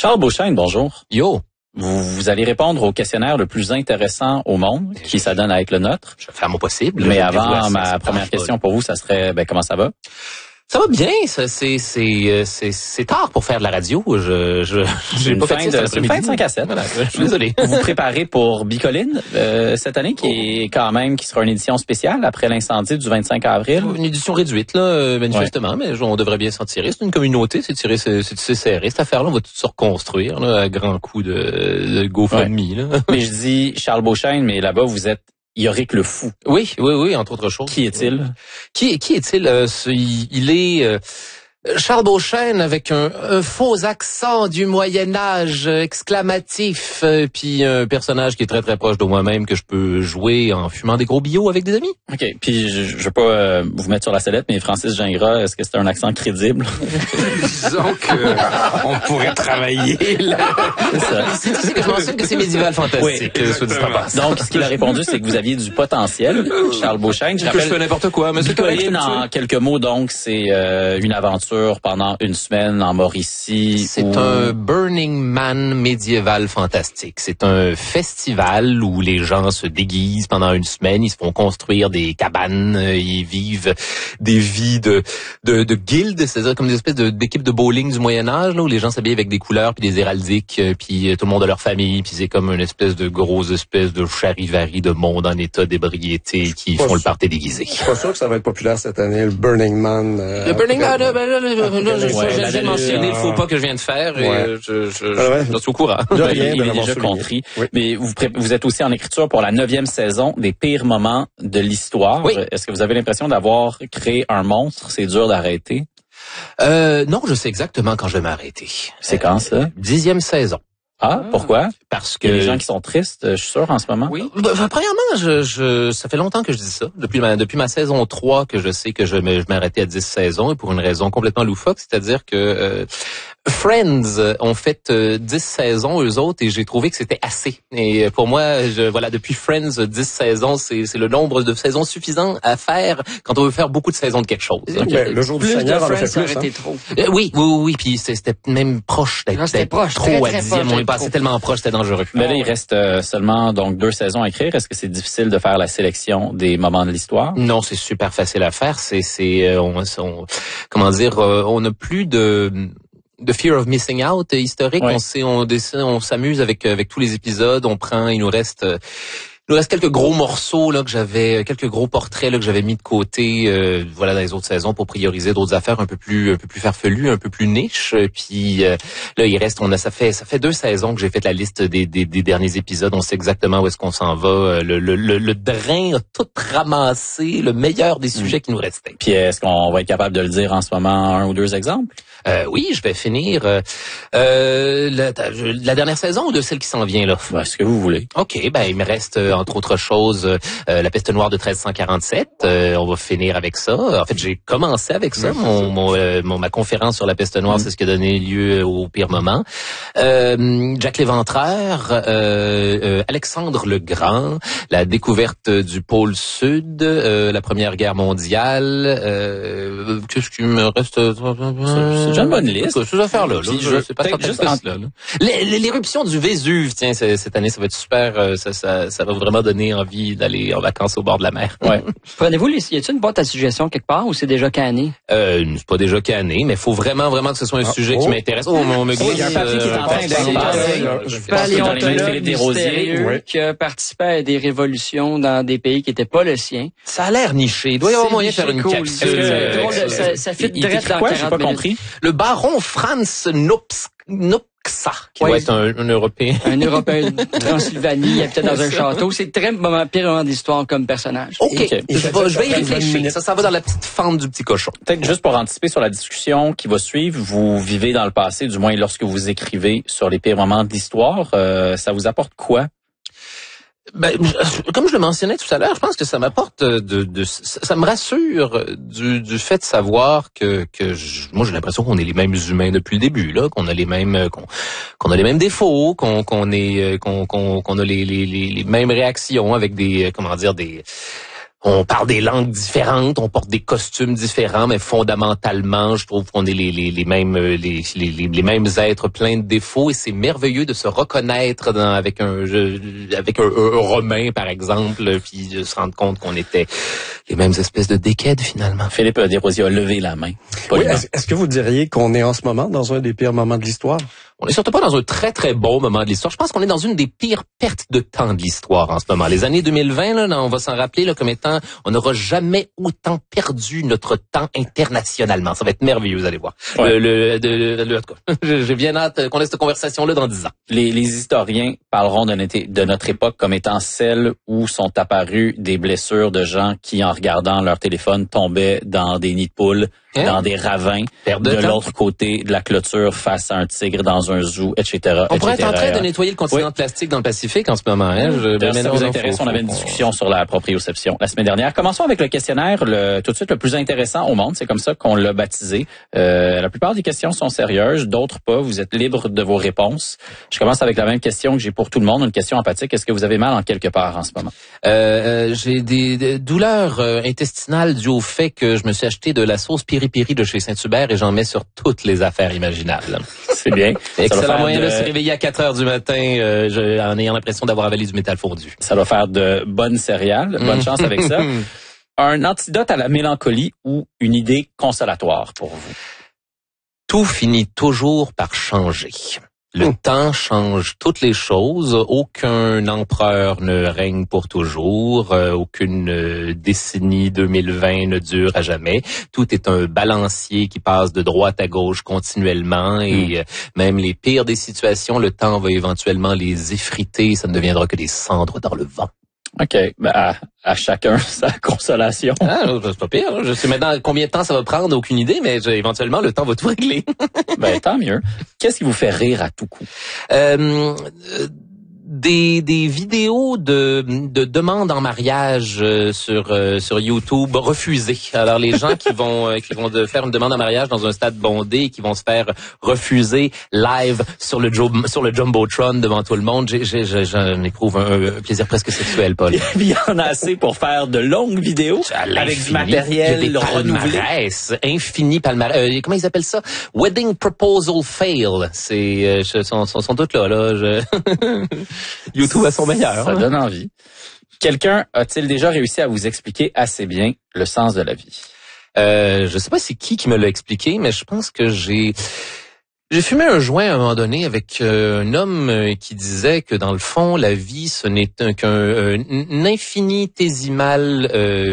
Charles Beauchesne, bonjour. Yo. Vous allez répondre au questionnaire le plus intéressant au monde, qui s'adonne à être le nôtre. Je vais faire mon possible. Mais avant, ma première question pour vous, ça serait, comment ça va? Ça va bien, c'est tard pour faire de la radio. J'ai pas fait ça. C'est une fin de 5 à 7. Voilà, je suis désolé. Vous préparez pour Bicoline cette année, qui sera une édition spéciale après l'incendie du 25 avril. Une édition réduite, là, manifestement, mais on devrait bien s'en tirer. C'est une communauté, c'est serré. Cette affaire-là, on va tout se reconstruire, là, à grands coups de GoFundMe, là. Mais je dis Charles Beauchesne, mais là-bas, vous êtes Yorick le fou. Oui, entre autres choses. Qui est-il? Qui est-il? Il est Charles Beauchesne avec un faux accent du Moyen-Âge exclamatif, puis un personnage qui est très très proche de moi-même que je peux jouer en fumant des gros bio avec des amis. OK, puis je veux pas vous mettre sur la sellette, mais Francis Gingras, est-ce que c'est un accent crédible? Disons que on pourrait travailler là. C'est ça. Tu sais que je mentionne que c'est médiéval fantastique. Oui, donc, ce qu'il a répondu, c'est que vous aviez du potentiel, Charles Beauchesne. Je fais n'importe quoi, mais c'est correct. En quelques mots, donc, c'est une aventure pendant une semaine en Mauricie. C'est un Burning Man médiéval fantastique. C'est un festival où les gens se déguisent pendant une semaine, ils se font construire des cabanes, ils vivent des vies de guildes, c'est-à-dire comme des espèces d'équipes de bowling du Moyen-Âge, là, où les gens s'habillent avec des couleurs puis des héraldiques, puis tout le monde a leur famille, puis c'est comme une espèce de grosse espèce de charivari de monde en état d'ébriété qui font le party déguisé. Je suis pas sûr que ça va être populaire cette année, le Burning Man. Le Burning Man, j'ai mentionné le faux pas que je viens de faire et je suis au courant. Il est déjà compris. Oui. Mais vous êtes aussi en écriture pour la 9e saison des pires moments de l'histoire. Oui. Est-ce que vous avez l'impression d'avoir créé un monstre? C'est dur d'arrêter? Non, je sais exactement quand je vais m'arrêter. C'est quand ça? 10e saison. Ah, pourquoi? Parce que il y a des gens qui sont tristes, je suis sûr, en ce moment. Oui. Premièrement, ça fait longtemps que je dis ça. Depuis ma saison 3 que je sais que je m'arrêtais à 10 saisons et pour une raison complètement loufoque, c'est-à-dire que Friends ont fait 10 saisons eux autres et j'ai trouvé que c'était assez. Et pour moi, depuis Friends 10 saisons, c'est le nombre de saisons suffisant à faire quand on veut faire beaucoup de saisons de quelque chose. Okay. Le jour du Seigneur en a fait plus. Trop. Oui, puis c'était même proche d'être trop à 10e. On est passé tellement proche, c'était dangereux. Mais là, il reste seulement donc 2 saisons à écrire. Est-ce que c'est difficile de faire la sélection des moments de l'histoire? Non, c'est super facile à faire. On n'a plus de fear of missing out historique. Ouais. On s'amuse avec tous les épisodes. Il nous reste quelques gros morceaux là quelques gros portraits là que j'avais mis de côté dans les autres saisons pour prioriser d'autres affaires un peu plus farfelues, un peu plus niches. Puis là il reste ça fait 2 saisons que j'ai fait la liste des derniers épisodes. On sait exactement où est-ce qu'on s'en va. Le drain a tout ramassé, le meilleur des sujets qui nous restaient. Puis est-ce qu'on va être capable de le dire en ce moment, 1 ou 2 exemples? Oui, je vais finir la dernière saison ou de celle qui s'en vient là. Ce que vous voulez. OK, il me reste entre autres choses la peste noire de 1347. On va finir avec ça. En fait, j'ai commencé avec ça. Ma conférence sur la peste noire, c'est ce qui a donné lieu au pire moment. Jack l'Éventreur, Alexandre le Grand, la découverte du pôle Sud, la Première Guerre mondiale. Qu'est-ce qui me reste? C'est déjà une bonne liste. Ces affaires-là. C'est pas ça. L'éruption du Vésuve, tiens, cette année, ça va être super. Ça va vraiment donner envie d'aller en vacances au bord de la mer. Ouais. Prenez-vous y a-t-il une boîte à suggestions quelque part ou c'est déjà canné? C'est pas déjà canné, mais faut vraiment que ce soit un sujet qui m'intéresse. Il y a un papier qui est en train d'être passé. Je paléontologue mystérieux qui a participé à des révolutions dans des pays qui n'étaient pas le sien. Ça a l'air niché. Il doit y avoir moyen de faire une capsule. Ça fit direct dans 40 minutes. J'ai pas compris. Le baron Franz Nopxa, qui doit être un Européen. Un Européen de Transylvanie, il habitait dans un château. C'est très pire moment d'histoire comme personnage. OK. Je vais y réfléchir. Ça va dans la petite fente du petit cochon. Peut-être juste pour anticiper sur la discussion qui va suivre, vous vivez dans le passé, du moins lorsque vous écrivez sur les pires moments de l'histoire. Ça vous apporte quoi? Comme je le mentionnais tout à l'heure, je pense que ça m'apporte ça me rassure du fait de savoir que moi j'ai l'impression qu'on est les mêmes humains depuis le début là, qu'on a les mêmes qu'on a les mêmes défauts, qu'on a les mêmes réactions avec des On parle des langues différentes, on porte des costumes différents, mais fondamentalement, je trouve qu'on est les mêmes êtres pleins de défauts, et c'est merveilleux de se reconnaître avec un Romain, par exemple, puis de se rendre compte qu'on était les mêmes espèces de décades, finalement. Philippe Desrosiers a levé la main. Oui, est-ce que vous diriez qu'on est en ce moment dans un des pires moments de l'histoire? On est surtout pas dans un très très bon moment de l'histoire. Je pense qu'on est dans une des pires pertes de temps de l'histoire en ce moment. Les années 2020, là, on va s'en rappeler là, comme étant, on n'aura jamais autant perdu notre temps internationalement. Ça va être merveilleux, vous allez voir. Ouais. En tout cas, j'ai bien hâte qu'on ait cette conversation-là dans 10 ans. Les historiens parleront de notre époque comme étant celle où sont apparues des blessures de gens qui, en regardant leur téléphone, tombaient dans des nids de poules, dans des ravins, de l'autre côté de la clôture face à un tigre dans un zoo, etc. On pourrait être en train de nettoyer le continent de plastique dans le Pacifique en ce moment. Hein? Ça vous intéresse, on avait une discussion sur la proprioception la semaine dernière. Commençons avec le questionnaire, tout de suite le plus intéressant au monde. C'est comme ça qu'on l'a baptisé. La plupart des questions sont sérieuses, d'autres pas. Vous êtes libre de vos réponses. Je commence avec la même question que j'ai pour tout le monde, une question empathique. Est-ce que vous avez mal en quelque part en ce moment? J'ai des douleurs intestinales dues au fait que je me suis acheté de la sauce piri-piri de chez Saint-Hubert et j'en mets sur toutes les affaires imaginables. C'est bien. Excellent moyen de se réveiller à 4 heures du matin en ayant l'impression d'avoir avalé du métal fondu. Ça doit faire de bonnes céréales. Bonne chance avec ça. Un antidote à la mélancolie ou une idée consolatoire pour vous? Tout finit toujours par changer. Le temps change toutes les choses. Aucun empereur ne règne pour toujours. Aucune décennie 2020 ne dure à jamais. Tout est un balancier qui passe de droite à gauche continuellement. Et même les pires des situations, le temps va éventuellement les effriter. Ça ne deviendra que des cendres dans le vent. OK. Ben, à chacun sa consolation. Ah, c'est pas pire. Je sais maintenant combien de temps ça va prendre, aucune idée, mais éventuellement, le temps va tout régler. Ben, tant mieux. Qu'est-ce qui vous fait rire à tout coup? Des vidéos de demandes en mariage sur YouTube refusées. Alors les gens qui vont faire une demande en mariage dans un stade bondé et qui vont se faire refuser live sur le jumbotron devant tout le monde, j'en éprouve un plaisir presque sexuel, Paul. Il y en a assez pour faire de longues vidéos avec du matériel il y a des palmarès, infini palmarès. Comment ils appellent ça? Wedding proposal fail. C'est sont toutes là. YouTube à son meilleur. Ça donne envie. Quelqu'un a-t-il déjà réussi à vous expliquer assez bien le sens de la vie? Je sais pas c'est qui me l'a expliqué, mais je pense que j'ai fumé un joint à un moment donné avec un homme qui disait que dans le fond, la vie, ce n'est qu'un infinitésimal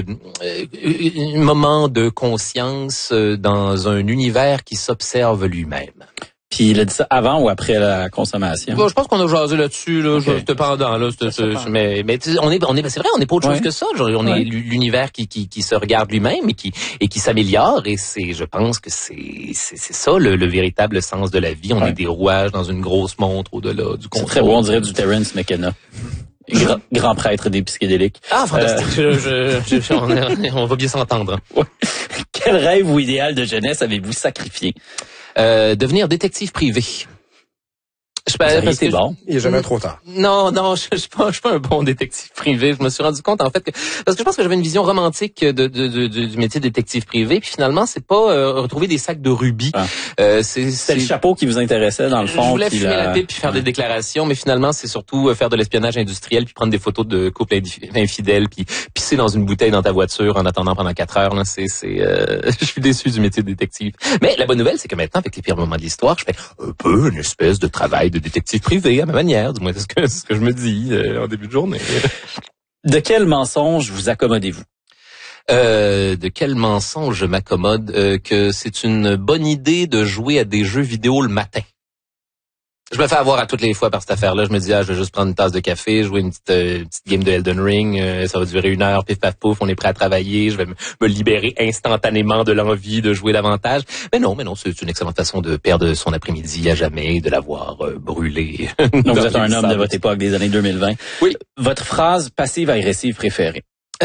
moment de conscience dans un univers qui s'observe lui-même. Puis il a dit ça avant ou après la consommation? Bon, je pense qu'on a jasé là-dessus, là. Okay. Cependant, là, mais on est, c'est vrai, on n'est pas autre chose que ça. On est l'univers qui se regarde lui-même et qui s'améliore. Et je pense que c'est ça le véritable sens de la vie. On est des rouages dans une grosse montre au-delà du contrôle. C'est très beau, on dirait du Terence McKenna. Grand prêtre des psychédéliques. Ah, fantastique. On va bien s'entendre. Ouais. Quel rêve ou idéal de jeunesse avez-vous sacrifié? Devenir détective privé. C'est bon. Il est jamais trop tard. Non, je suis pas un bon détective privé. Je me suis rendu compte en fait parce que je pense que j'avais une vision romantique du métier de détective privé, puis finalement c'est pas retrouver des sacs de rubis. C'est le chapeau qui vous intéressait dans le fond. Je voulais fumer la pipe puis faire des déclarations, mais finalement c'est surtout faire de l'espionnage industriel puis prendre des photos de couples infidèles puis pisser dans une bouteille dans ta voiture en attendant pendant 4 heures. Là, je suis déçu du métier de détective. Mais la bonne nouvelle c'est que maintenant avec les pires moments de l'histoire, je fais un peu une espèce de travail de détective privé à ma manière, du moins c'est ce que je me dis en début de journée. De quel mensonge vous accommodez-vous? De quel mensonge je m'accommode? Que c'est une bonne idée de jouer à des jeux vidéo le matin. Je me fais avoir à toutes les fois par cette affaire-là. Je me dis, je vais juste prendre une tasse de café, jouer une petite game de Elden Ring. Ça va durer 1 heure, pif paf pouf, on est prêt à travailler. Je vais me libérer instantanément de l'envie de jouer davantage. Mais non, c'est une excellente façon de perdre son après-midi à jamais, de l'avoir brûlé. Donc vous êtes un homme de votre époque des années 2020. Oui. Votre phrase passive-agressive préférée?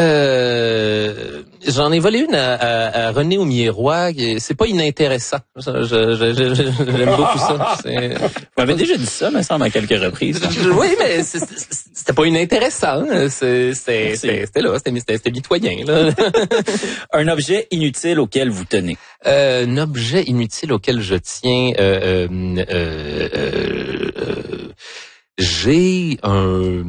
J'en ai volé une à René Aumier-Roy. C'est pas inintéressant. J'aime beaucoup ça. Vous m'avez déjà dit ça, me semble, à quelques reprises. Oui, mais c'est C'était pas inintéressant. C'était là, c'était mitoyen, là. Un objet inutile auquel vous tenez. Un objet inutile auquel je tiens. J'ai un...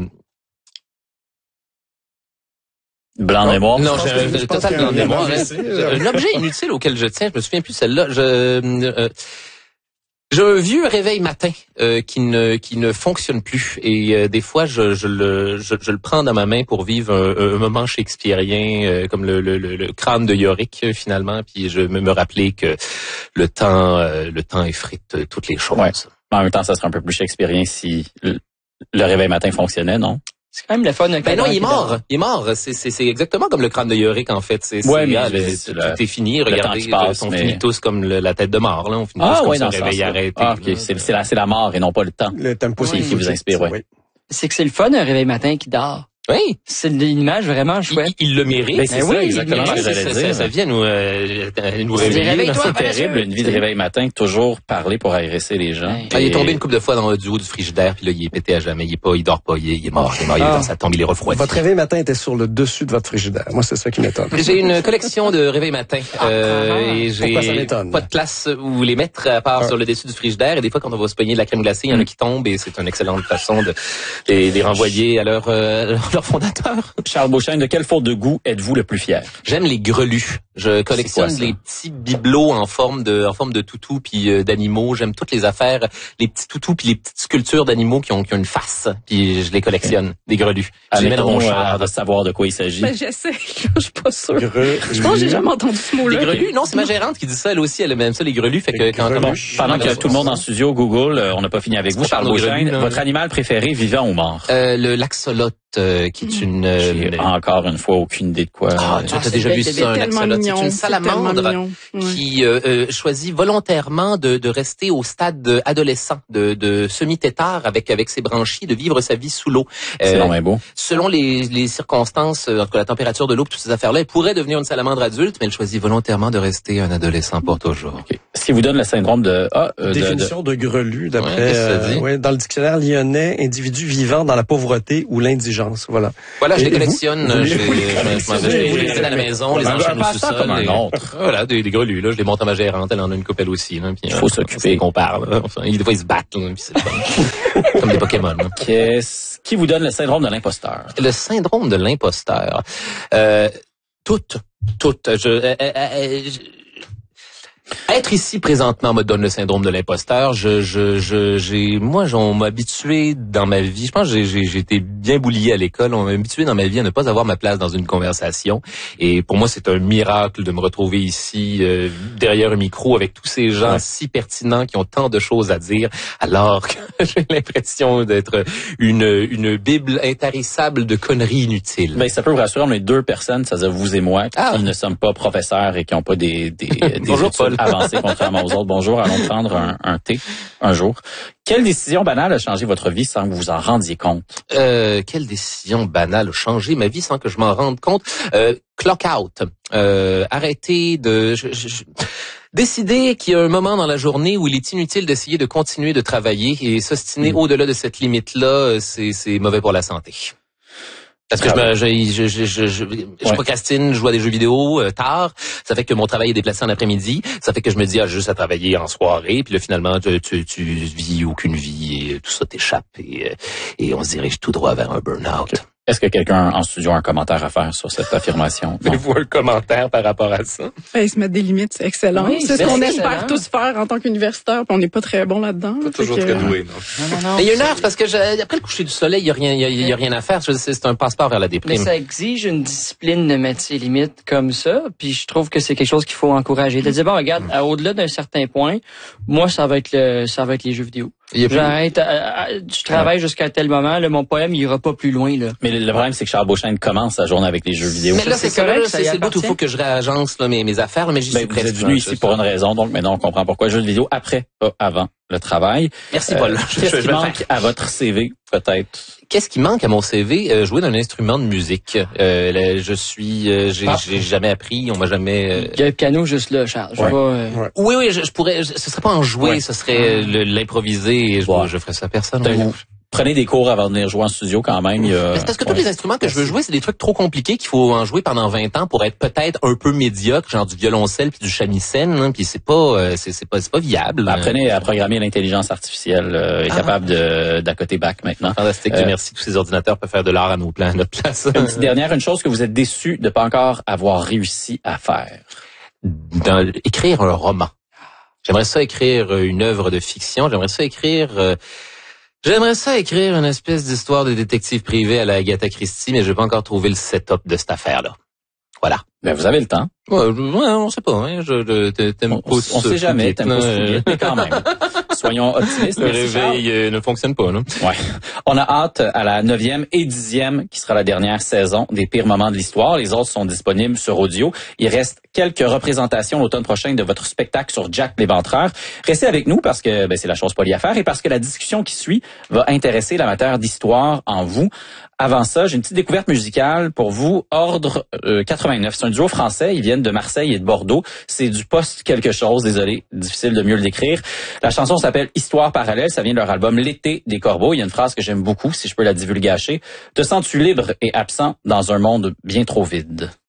Blanc de mémoire? Non, j'ai un total blanc de mémoire. Un objet inutile auquel je tiens, je me souviens plus celle-là. J'ai un vieux réveil matin qui ne fonctionne plus et des fois je le prends dans ma main pour vivre un moment shakespearien comme le crâne de Yorick finalement, puis je me rappeler que le temps effrite toutes les choses. Ouais. En même temps, ça serait un peu plus shakespearien si le réveil matin fonctionnait, non? C'est quand même le fun. Ben non, il est mort. Il est mort. C'est exactement comme le crâne de Yorick, en fait. Ouais, mais tout est fini. Regardez, on finit tous comme la tête de mort, là. On finit tous comme se réveiller arrêté. Ah, ok. C'est la mort et non pas le temps. Le tempo qui vous inspire, ouais. C'est que c'est le fun, un réveil matin qui dort. Oui. C'est une image vraiment chouette. Il le mérite. Ben, c'est ça, exactement ce que j'allais dire. Ça vient nous réveiller. C'est terrible, une vie de réveil matin, toujours parler pour agresser les gens. Il est tombé une couple de fois dans du haut du frigidaire, puis là, il est pété à jamais. Il dort pas, il est mort. Il est dans sa tombe, il est refroidi. Votre réveil matin était sur le dessus de votre frigidaire. Moi, c'est ça qui m'étonne. J'ai une collection de réveils matin. Et pourquoi ça m'étonne? Pas de place où les mettre à part sur le dessus du frigidaire. Et des fois, quand on va se pogner de la crème glacée, il y en a qui tombent et c'est une excellente façon de les renvoyer à leur fondateur. Charles Beauchesne, de quelle faute de goût êtes-vous le plus fier? J'aime les grelus. Je collectionne les petits bibelots en forme de toutou puis d'animaux. J'aime toutes les affaires, les petits toutous puis les petites sculptures d'animaux qui ont une face. Puis je les collectionne, des grelus. Je les mets dans mon char. De savoir de quoi il s'agit. Ben j'essaie, je suis pas sûre. Je pense que j'ai jamais entendu ce mot-là. Les grelus? Non, c'est ma gérante qui dit ça. Elle aussi, elle aime ça les grelus. Fait que pendant que tout le monde en studio Google, on n'a pas fini avec vous, Charles Beauchesne. Votre animal préféré, vivant ou mort? Le laxolote. Qui est une... J'ai encore une fois aucune idée de quoi. Tu as déjà vu ça, un axolote. C'est une salamandre qui choisit volontairement de rester au stade adolescent, de semi-tétard avec ses branchies, de vivre sa vie sous l'eau. C'est vraiment beau. Selon les circonstances, en tout cas la température de l'eau, toutes ces affaires-là, elle pourrait devenir une salamandre adulte, mais elle choisit volontairement de rester un adolescent pour toujours. Okay. Ce qui vous donne le syndrome de... Définition de grelu, d'après... dans le dictionnaire lyonnais, individu vivant dans la pauvreté ou l'indigence. Voilà, je les collectionne. Je les mets à la maison, les enchaîne au sous-sol. Comme un autre. Voilà, des grelues, là. Je les monte à ma gérante. Elle en a une couple aussi, là. Il faut s'occuper. Qu'on parle. Enfin, des fois, ils se battent, là, puis c'est comme des Pokémon, là. Qui vous donne le syndrome de l'imposteur? Le syndrome de l'imposteur. Toutes. Être ici présentement me donne le syndrome de l'imposteur. On m'a habitué dans ma vie. Je pense que j'ai été bien boulié à l'école. On m'a habitué dans ma vie à ne pas avoir ma place dans une conversation. Et pour moi, c'est un miracle de me retrouver ici derrière un micro avec tous ces gens si pertinents qui ont tant de choses à dire, alors que j'ai l'impression d'être une bible intarissable de conneries inutiles. Ben ça peut vous rassurer. On est deux personnes, c'est-à-dire vous et moi, qui ne sommes pas professeurs et qui n'ont pas des Bonjour, Paul. Avancé contrairement aux autres. Bonjour, allons prendre un thé un jour. Quelle décision banale a changé votre vie sans que vous vous en rendiez compte? Quelle décision banale a changé ma vie sans que je m'en rende compte? Clock out. Arrêter de... Décider qu'il y a un moment dans la journée où il est inutile d'essayer de continuer de travailler et s'ostiner au-delà de cette limite-là, c'est mauvais pour la santé. Parce que je procrastine, je joue à des jeux vidéo tard. Ça fait que mon travail est déplacé en après-midi. Ça fait que je me dis juste à travailler en soirée. Puis là, finalement, tu vis aucune vie et tout ça t'échappe. Et on se dirige tout droit vers un burn-out. Okay. Est-ce que quelqu'un en studio a un commentaire à faire sur cette affirmation? Avez-vous un commentaire par rapport à ça? Ben, se mettre des limites, c'est excellent. Oui, c'est ce qu'on espère tous faire en tant qu'universitaire, puis on n'est pas très bon là-dedans. Pas toujours très doué, non? Non. Mais il y a une heure, parce que après le coucher du soleil, il y a rien à faire. C'est un passeport vers la déprime. Mais ça exige une discipline de mettre ses limites comme ça, puis je trouve que c'est quelque chose qu'il faut encourager. De dire, bon, regarde, au-delà d'un certain point, moi, ça va être les jeux vidéo. J'arrête, je travaille jusqu'à tel moment, là, mon poème, il ira pas plus loin, là. Mais le problème, c'est que Charles Beauchesne commence sa journée avec les jeux vidéo. Mais là, c'est correct, c'est le bout où il faut que je réagence, là, mes affaires, mais j'y suis presque. Vous êtes venu ici pour une raison, donc maintenant on comprend pourquoi jeux vidéo après, pas avant le travail. Merci, Paul. Qu'est-ce qui manque à votre CV, peut-être? Qu'est-ce qui manque à mon CV? Jouer d'un instrument de musique. J'ai jamais appris, on m'a jamais... Il y a un piano juste là, Charles. Oui, je pourrais, ce serait pas en jouer, ce serait l'improviser et je ferais ça à personne. prenez des cours avant de venir jouer en studio quand même. Mais c'est parce que tous les instruments que je veux jouer, c'est des trucs trop compliqués qu'il faut en jouer pendant 20 ans pour être peut-être un peu médiocre, genre du violoncelle puis du shamisen, hein, puis c'est pas viable. Apprenez à programmer l'intelligence artificielle, est capable d'accoter bac maintenant. Fantastique, merci. Tous ces ordinateurs peuvent faire de l'art à notre place. Une petite dernière, une chose que vous êtes déçu de pas encore avoir réussi à faire. Écrire un roman. J'aimerais ça écrire une œuvre de fiction. J'aimerais ça écrire une espèce d'histoire de détective privé à la Agatha Christie, mais je n'ai pas encore trouvé le setup de cette affaire-là. Voilà. Ben, vous avez le temps. Ouais, on sait pas. Hein. On sait jamais. T'aimes pas se mais quand même. Soyons optimistes. Le réveil ne fonctionne pas, non? Ouais. On a hâte à la 9e et 10e, qui sera la dernière saison des pires moments de l'histoire. Les autres sont disponibles sur audio. Il reste quelques représentations l'automne prochain de votre spectacle sur Jack l'Éventreur. Restez avec nous parce que c'est la chose polie à faire et parce que la discussion qui suit va intéresser l'amateur d'histoire en vous. Avant ça, j'ai une petite découverte musicale pour vous. Ordre 89. C'est un duo français. Ils viennent de Marseille et de Bordeaux. C'est du post quelque chose. Désolé, difficile de mieux le décrire. La chanson s'appelle Histoire parallèle. Ça vient de leur album L'été des corbeaux. Il y a une phrase que j'aime beaucoup, si je peux la divulgacher. Te sens-tu libre et absent dans un monde bien trop vide?